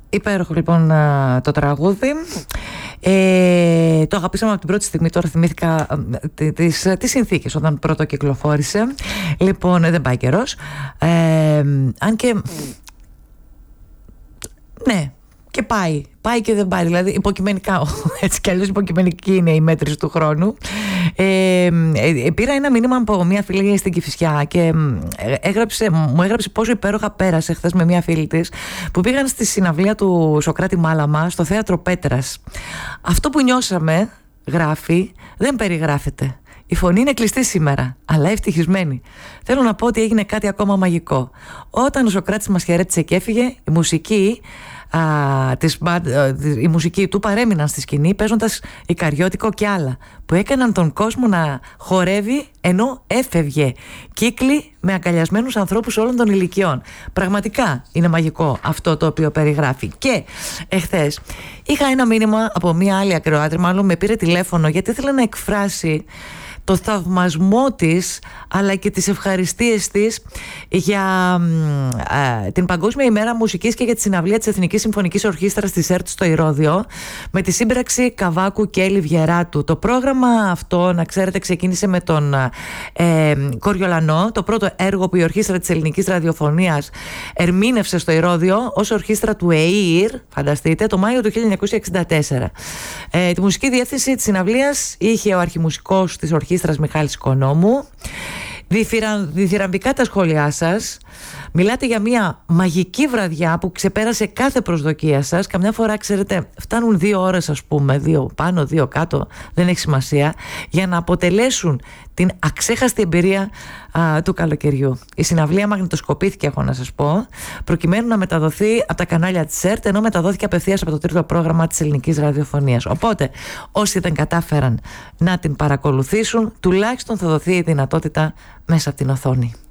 Υπέροχο λοιπόν το τραγούδι. Το αγαπήσαμε από την πρώτη στιγμή. Τώρα θυμήθηκα τις συνθήκες όταν πρώτο κυκλοφόρησε. Λοιπόν, δεν πάει καιρός. Αν και ναι, και πάει και δεν πάει. Δηλαδή υποκειμενικά, έτσι κι αλλιώς υποκειμενική είναι η μέτρηση του χρόνου. Πήρα ένα μήνυμα από μια φίλη στην Κηφισιά και μου έγραψε πόσο υπέροχα πέρασε χθες με μια φίλη της που πήγαν στη συναυλία του Σωκράτη Μάλαμα στο Θέατρο Πέτρας. Αυτό που νιώσαμε, γράφει, δεν περιγράφεται. Η φωνή είναι κλειστή σήμερα, αλλά ευτυχισμένη. Θέλω να πω ότι έγινε κάτι ακόμα μαγικό. Όταν ο Σωκράτης μας χαιρέτησε και έφυγε, η μουσική του παρέμειναν στη σκηνή παίζοντας Ικαριώτικο και άλλα που έκαναν τον κόσμο να χορεύει ενώ έφευγε. Κύκλοι με αγκαλιασμένους ανθρώπους όλων των ηλικιών. Πραγματικά είναι μαγικό αυτό το οποίο περιγράφει. Και εχθές είχα ένα μήνυμα από μια άλλη ακροάτρια, μάλλον με πήρε τηλέφωνο γιατί ήθελε να εκφράσει το θαυμασμό της αλλά και τις ευχαριστίες της για την Παγκόσμια ημέρα μουσικής και για τη συναυλία της Εθνικής Συμφωνικής Ορχήστρας της ΕΡΤ στο Ηρώδειο με τη σύμπραξη Καβάκου και Λιβιεράτου. Το πρόγραμμα αυτό, να ξέρετε, ξεκίνησε με τον Κοριολανό, το πρώτο έργο που η Ορχήστρα της Ελληνικής Ραδιοφωνίας ερμήνευσε στο Ηρώδειο ως ορχήστρα του ΕΙΡ, φανταστείτε, το Μάιο του 1964. Τη μουσική διεύθυνση της συναυλίας είχε ο αρχιμουσικός της ορχήστρας Μιχάλης Οικονόμου. Διθυραμβικά τα σχόλιά σας. Μιλάτε για μια μαγική βραδιά που ξεπέρασε κάθε προσδοκία σας. Καμιά φορά, ξέρετε, φτάνουν 2 ώρες, ας πούμε, 2 πάνω, 2 κάτω, δεν έχει σημασία, για να αποτελέσουν την αξέχαστη εμπειρία του καλοκαιριού. Η συναυλία μαγνητοσκοπήθηκε, έχω να σας πω, προκειμένου να μεταδοθεί από τα κανάλια της ΕΡΤ, ενώ μεταδόθηκε απευθείας από το τρίτο πρόγραμμα της Ελληνικής Ραδιοφωνίας. Οπότε, όσοι δεν κατάφεραν να την παρακολουθήσουν, τουλάχιστον θα δοθεί η δυνατότητα μέσα από την οθόνη.